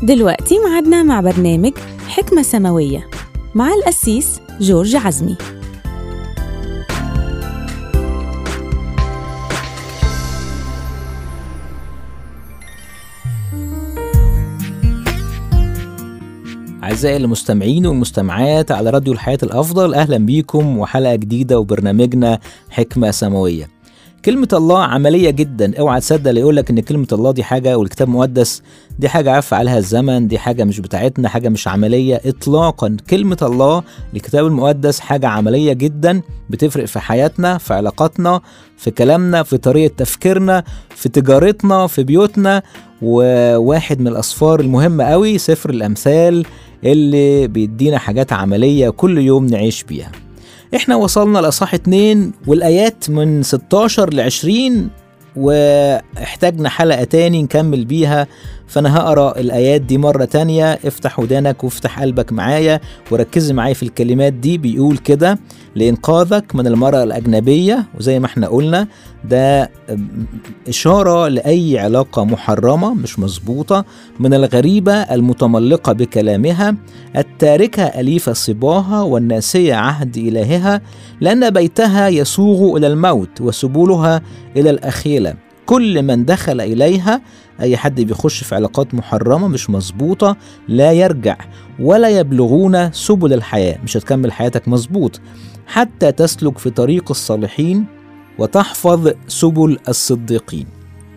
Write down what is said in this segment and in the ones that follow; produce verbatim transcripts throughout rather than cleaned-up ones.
دلوقتي معادنا مع برنامج حكمة سماوية مع القسيس جورج عزمي. أعزائي المستمعين والمستمعات على راديو الحياة الأفضل، أهلا بيكم وحلقة جديدة وبرنامجنا حكمة سماوية. كلمة الله عملية جدا، اوعى تصدق اللي يقولك ان كلمة الله دي حاجة والكتاب مقدس دي حاجة عفى عليها الزمن، دي حاجة مش بتاعتنا، حاجة مش عملية اطلاقا. كلمة الله الكتاب المقدس حاجة عملية جدا، بتفرق في حياتنا، في علاقاتنا، في كلامنا، في طريقة تفكيرنا، في تجارتنا، في بيوتنا. وواحد من الأسفار المهمة قوي سفر الأمثال اللي بيدينا حاجات عملية كل يوم نعيش بيها. احنا وصلنا لأصحاح اتنين والآيات من ستاشر لعشرين، واحتاجنا حلقة تاني نكمل بيها، فأنا هقرأ الآيات دي مرة تانية. افتح ودانك وافتح قلبك معايا وركز معايا في الكلمات دي. بيقول كده: لإنقاذك من المرأة الأجنبية، وزي ما احنا قلنا ده إشارة لأي علاقة محرمة مش مظبوطة، من الغريبة المتملقة بكلامها، التاركة أليف صباها والناسية عهد إلهها، لأن بيتها يسوغ إلى الموت وسبولها إلى الأخيلة. كل من دخل إليها، أي حد بيخش في علاقات محرمة مش مظبوطة، لا يرجع ولا يبلغون سبل الحياة. مش هتكمل حياتك مظبوط حتى تسلك في طريق الصالحين وتحفظ سبل الصديقين.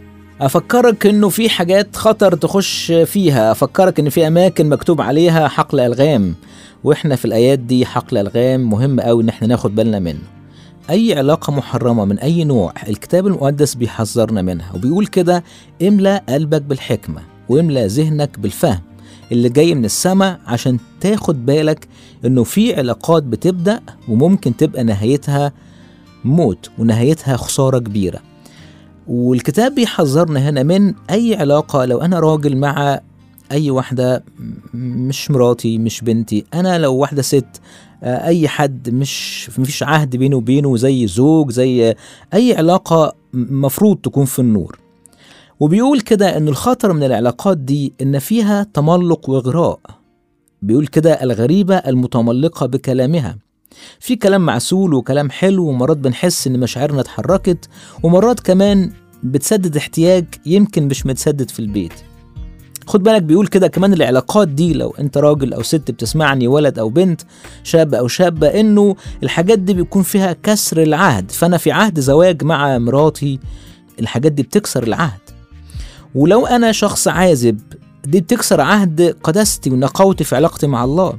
أفكرك إنه في حاجات خطر تخش فيها، أفكرك إن في أماكن مكتوب عليها حقل ألغام، وإحنا في الآيات دي حقل ألغام مهم أوي إن إحنا ناخد بالنا منه. أي علاقة محرمة من أي نوع الكتاب المقدس بيحذرنا منها، وبيقول كده: املأ قلبك بالحكمة واملأ ذهنك بالفهم اللي جاي من السماء، عشان تاخد بالك إنه في علاقات بتبدأ وممكن تبقى نهايتها موت ونهايتها خسارة كبيرة. والكتاب بيحذرنا هنا من أي علاقة. لو أنا راجل مع أي واحدة مش مراتي مش بنتي، أنا لو واحدة ست، أي حد مش مفيش عهد بينه وبينه زي زوج، زي أي علاقة مفروض تكون في النور. وبيقول كده إن الخطر من العلاقات دي إن فيها تملق وإغراء. بيقول كده: الغريبة المتملقة بكلامها. في كلام معسول وكلام حلو، ومرات بنحس إن مشاعرنا اتحركت، ومرات كمان بتسدد احتياج يمكن مش متسدد في البيت. خد بالك بيقول كده كمان العلاقات دي، لو انت راجل او ست بتسمعني، ولد او بنت، شاب او شابة، انه الحاجات دي بيكون فيها كسر العهد. فانا في عهد زواج مع مراتي، الحاجات دي بتكسر العهد. ولو انا شخص عازب، دي بتكسر عهد قداستي ونقاوتي في علاقتي مع الله.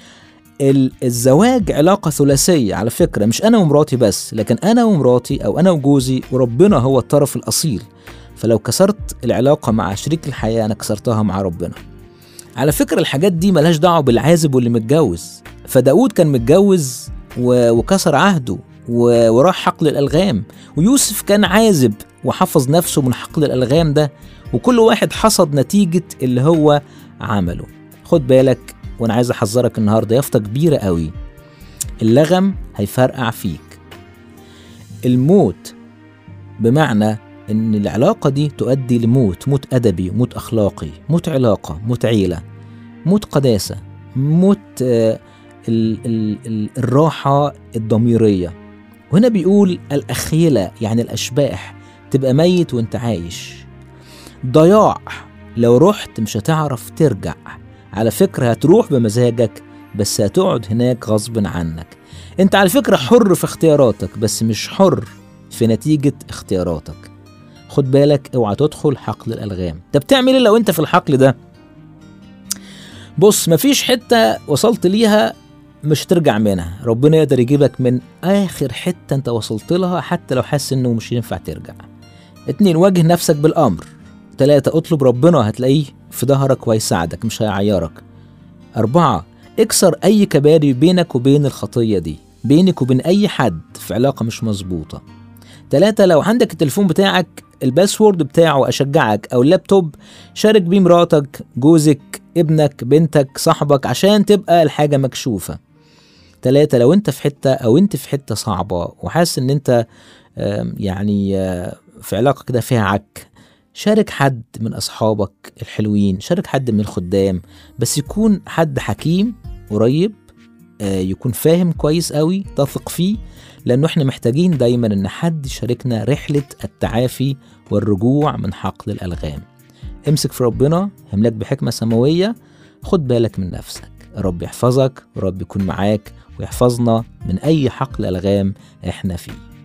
الزواج علاقة ثلاثية على فكرة، مش انا ومراتي بس، لكن انا ومراتي او انا وجوزي، وربنا هو الطرف الاصيل. فلو كسرت العلاقة مع شريك الحياة، أنا كسرتها مع ربنا. على فكرة الحاجات دي ملهاش دعوة بالعازب واللي متجوز. فداود كان متجوز وكسر عهده وراح حقل الألغام، ويوسف كان عازب وحفظ نفسه من حقل الألغام ده، وكل واحد حصد نتيجة اللي هو عمله. خد بالك، وأنا عايز أحذرك النهاردة يافطة كبيرة قوي: اللغم هيفرقع فيك. الموت بمعنى إن العلاقة دي تؤدي لموت، موت أدبي، موت أخلاقي، موت علاقة، موت عيلة، موت قداسة، موت آه ال ال ال الراحة الضميرية. وهنا بيقول الأخيلة، يعني الأشباح، تبقى ميت وانت عايش. ضياع، لو رحت مش هتعرف ترجع. على فكرة هتروح بمزاجك، بس هتقعد هناك غصب عنك. انت على فكرة حر في اختياراتك، بس مش حر في نتيجة اختياراتك. خد بالك، اوعى تدخل حقل الألغام. طب بتعمل ايه لو انت في الحقل ده؟ بص، مفيش حتة وصلت ليها مش ترجع منها. ربنا يقدر يجيبك من آخر حتة انت وصلت لها، حتى لو حاسس انه مش ينفع ترجع. اتنين، واجه نفسك بالأمر. تلاتة، اطلب ربنا، هتلاقيه في ظهرك وهيساعدك مش هيعيرك. أربعة، اكسر أي كباري بينك وبين الخطية دي، بينك وبين أي حد في علاقة مش مظبوطة. تلاتة، لو عندك التليفون بتاعك الباسورد بتاعه أشجعك، أو اللابتوب، شارك بيه مراتك، جوزك، ابنك، بنتك، صاحبك، عشان تبقى الحاجة مكشوفة. تلاتة، لو انت في حتة أو انت في حتة صعبة وحاسس ان انت يعني في علاقة كده فيها عك، شارك حد من أصحابك الحلوين، شارك حد من الخدام، بس يكون حد حكيم قريب، آه يكون فاهم كويس قوي، تثق فيه، لأنه احنا محتاجين دايما ان حد يشاركنا رحلة التعافي والرجوع من حقل الألغام. امسك في ربنا، هملك بحكمة سماوية، خد بالك من نفسك. رب يحفظك ورب يكون معاك ويحفظنا من أي حقل ألغام احنا فيه.